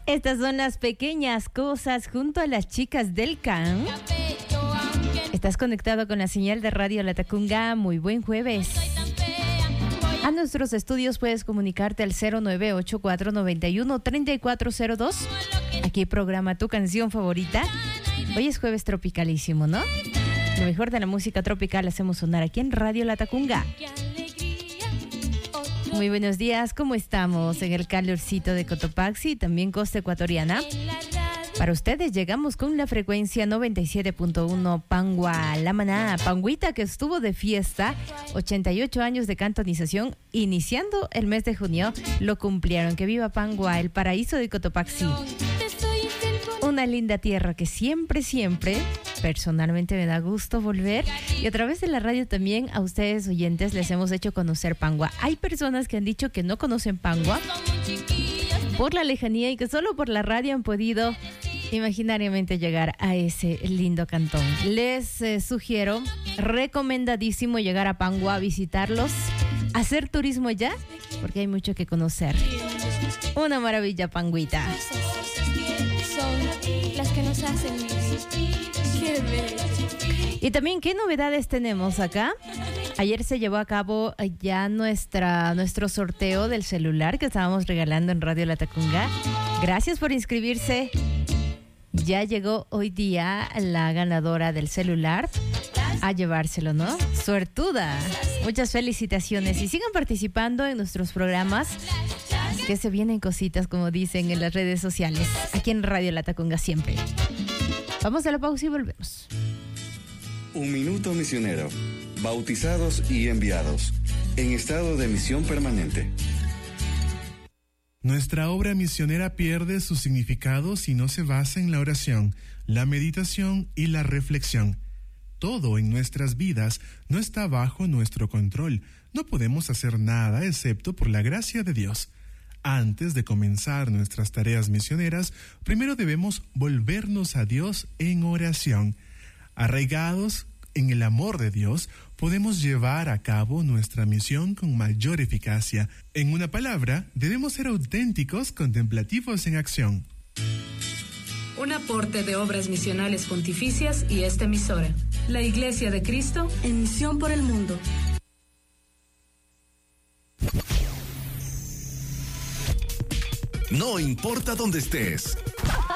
Estas son las pequeñas cosas junto a las chicas del CAN. Estás conectado con la señal de Radio Latacunga. Muy buen jueves. A nuestros estudios puedes comunicarte al 0984913402. Aquí programa tu canción favorita. Hoy es jueves tropicalísimo, ¿no? Lo mejor de la música tropical hacemos sonar aquí en Radio Latacunga. Muy buenos días, ¿cómo estamos? En el calorcito de Cotopaxi, también costa ecuatoriana. Para ustedes llegamos con la frecuencia 97.1 Pangua, La Maná, Panguita, que estuvo de fiesta, 88 años de cantonización, iniciando el mes de junio, lo cumplieron. Que viva Pangua, el paraíso de Cotopaxi. Una linda tierra que siempre, personalmente me da gusto volver. Y a través de la radio también a ustedes oyentes les hemos hecho conocer Pangua. Hay personas que han dicho que no conocen Pangua por la lejanía y que solo por la radio han podido imaginariamente llegar a ese lindo cantón. Les sugiero, recomendadísimo llegar a Pangua, visitarlos, hacer turismo ya, porque hay mucho que conocer. Una maravilla, Panguita. Son las que nos hacen vivir. Qué bello. Y también, ¿qué novedades tenemos acá? Ayer se llevó a cabo ya nuestro sorteo del celular que estábamos regalando en Radio Latacunga. Gracias por inscribirse. Ya llegó hoy día la ganadora del celular a llevárselo, ¿no? Suertuda. Muchas felicitaciones y sigan participando en nuestros programas, que se vienen cositas, como dicen en las redes sociales, aquí en Radio Latacunga siempre. Vamos a la pausa y volvemos. Un minuto misionero. Bautizados y enviados. En estado de misión permanente. Nuestra obra misionera pierde su significado si no se basa en la oración, la meditación y la reflexión. Todo en nuestras vidas no está bajo nuestro control. No podemos hacer nada excepto por la gracia de Dios. Antes de comenzar nuestras tareas misioneras, primero debemos volvernos a Dios en oración. Arraigados en el amor de Dios, podemos llevar a cabo nuestra misión con mayor eficacia. En una palabra, debemos ser auténticos, contemplativos en acción. Un aporte de Obras Misionales Pontificias y esta emisora. La Iglesia de Cristo en misión por el mundo. No importa dónde estés,